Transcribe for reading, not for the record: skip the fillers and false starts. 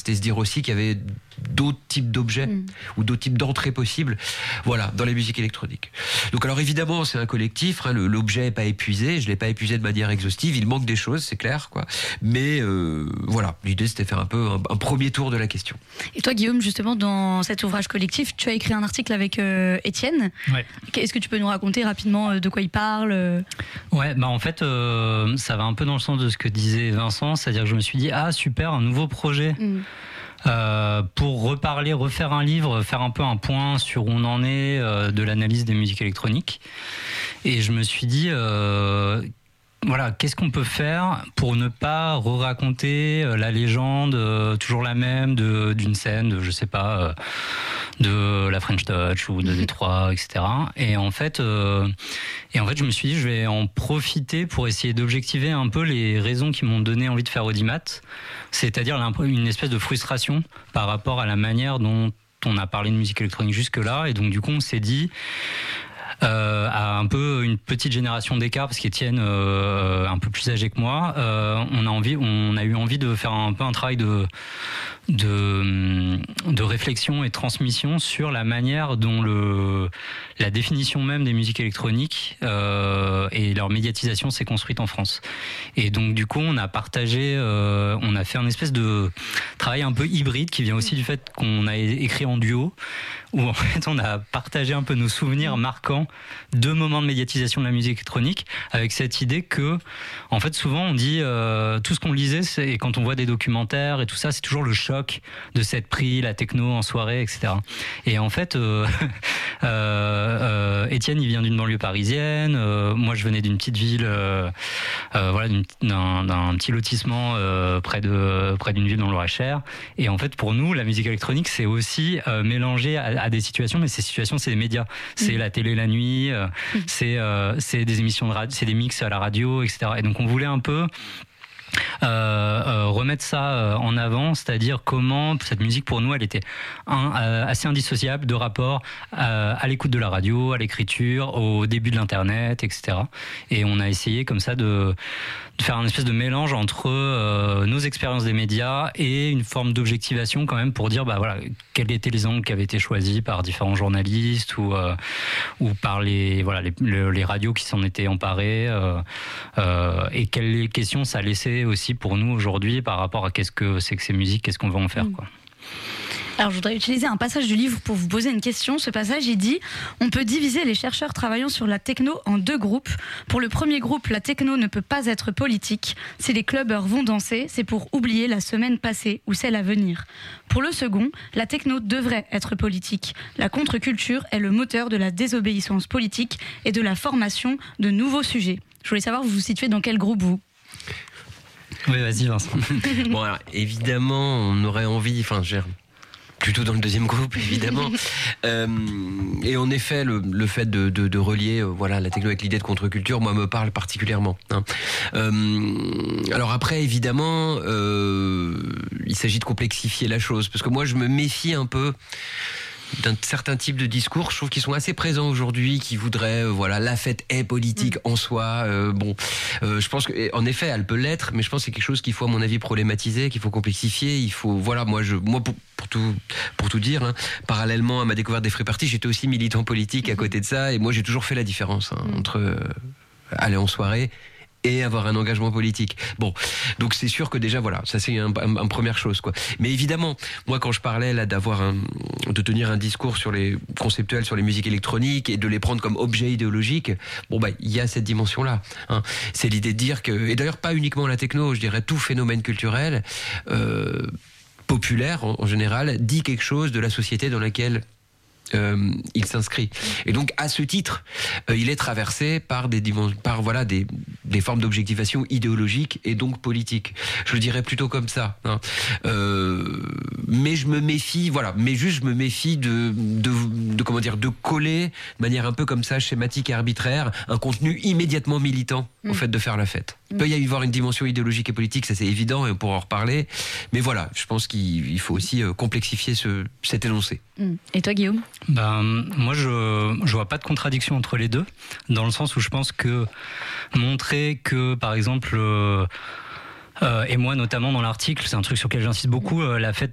C'était se dire aussi qu'il y avait d'autres types d'objets ou d'autres types d'entrées possibles, voilà, dans la musique électronique. Donc alors évidemment, c'est un collectif, hein, l'objet n'est pas épuisé, je l'ai pas épuisé de manière exhaustive, il manque des choses, c'est clair, quoi. Mais voilà, l'idée c'était de faire un peu un premier tour de la question. Et toi, Guillaume, justement, dans cet ouvrage collectif, tu as écrit un article avec Étienne. Ouais. Est-ce que tu peux nous raconter rapidement de quoi il parle? Ouais, bah en fait, ça va un peu dans le sens de ce que disait Vincent, c'est-à-dire que je me suis dit, ah super, un nouveau projet. Pour refaire un livre, faire un peu un point sur où on en est de l'analyse des musiques électroniques. Et je me suis dit, voilà, qu'est-ce qu'on peut faire pour ne pas re-raconter la légende, toujours la même, d'une scène, je sais pas, de la French Touch ou de Détroit, etc. Et en fait, je me suis dit, je vais en profiter pour essayer d'objectiver un peu les raisons qui m'ont donné envie de faire Audimat, c'est-à-dire une espèce de frustration par rapport à la manière dont on a parlé de musique électronique jusque-là. Et donc, du coup, on s'est dit, à un peu une petite génération d'écart, parce qu'Étienne, un peu plus âgé que moi, on a eu envie de faire un peu un travail de réflexion et de transmission sur la manière dont la définition même des musiques électroniques et leur médiatisation s'est construite en France. Et donc du coup, on a fait un espèce de travail un peu hybride qui vient aussi du fait qu'on a écrit en duo, où en fait on a partagé un peu nos souvenirs marquants de moments de médiatisation de la musique électronique, avec cette idée que, en fait, souvent on dit tout ce qu'on lisait, et quand on voit des documentaires et tout ça, c'est toujours le choc de s'être pris la techno en soirée, etc. Et en fait, Étienne, il vient d'une banlieue parisienne, moi je venais d'une petite ville, voilà, d'un petit lotissement près d'une ville dans le Loir-et-Cher. Et en fait, pour nous, la musique électronique, c'est aussi mélangé à des situations, mais ces situations, c'est des médias. C'est la télé la nuit, c'est des émissions de radio, c'est des mix à la radio, etc. Et donc on voulait un peu remettre ça en avant, c'est-à-dire comment cette musique pour nous elle était assez indissociable de rapport à l'écoute de la radio, à l'écriture, au début de l'internet, etc. Et on a essayé comme ça de faire un espèce de mélange entre nos expériences des médias et une forme d'objectivation quand même, pour dire bah voilà, quels étaient les angles qui avaient été choisis par différents journalistes ou par les radios qui s'en étaient emparées, et quelles questions ça laissait aussi pour nous aujourd'hui par rapport à qu'est-ce que c'est que ces musiques, qu'est-ce qu'on va en faire, quoi. Alors, je voudrais utiliser un passage du livre pour vous poser une question. Ce passage, il dit « On peut diviser les chercheurs travaillant sur la techno en deux groupes. Pour le premier groupe, la techno ne peut pas être politique. Si les clubbers vont danser, c'est pour oublier la semaine passée ou celle à venir. Pour le second, la techno devrait être politique. La contre-culture est le moteur de la désobéissance politique et de la formation de nouveaux sujets. » Je voulais savoir, vous vous situez dans quel groupe, vous ? Oui, vas-y, Vincent. Bon, alors, évidemment, on aurait envie, plutôt dans le deuxième groupe, évidemment. Et en effet, le fait de relier la techno avec l'idée de contre-culture, moi, me parle particulièrement. Hein. Alors après, évidemment, il s'agit de complexifier la chose, parce que moi, je me méfie un peu d'un certain type de discours, je trouve qu'ils sont assez présents aujourd'hui, qui voudraient, la fête est politique en soi. Je pense que, en effet, elle peut l'être, mais je pense que c'est quelque chose qu'il faut, à mon avis, problématiser, qu'il faut complexifier. Il faut, pour tout dire, hein, parallèlement à ma découverte des Free Party, j'étais aussi militant politique à côté de ça, et moi, j'ai toujours fait la différence entre aller en soirée et avoir un engagement politique. Bon, donc c'est sûr que déjà ça c'est une première chose, quoi. Mais évidemment, moi quand je parlais là de tenir un discours conceptuel sur les musiques électroniques et de les prendre comme objet idéologique, il y a cette dimension là. Hein. C'est l'idée de dire que, et d'ailleurs pas uniquement la techno, je dirais tout phénomène culturel populaire en général dit quelque chose de la société dans laquelle il s'inscrit. Et donc, à ce titre, il est traversé par des formes d'objectivation idéologique et donc politique. Je le dirais plutôt comme ça. Hein. Mais je me méfie, je me méfie de coller de manière un peu comme ça, schématique et arbitraire, un contenu immédiatement militant au fait de faire la fête. Il peut y avoir une dimension idéologique et politique, ça c'est évident, et on pourra en reparler. Mais voilà, je pense qu'il faut aussi complexifier cet énoncé. Et toi, Guillaume ? Moi, je vois pas de contradiction entre les deux, dans le sens où je pense que montrer que, par exemple, et moi notamment dans l'article, c'est un truc sur lequel j'insiste beaucoup, la fête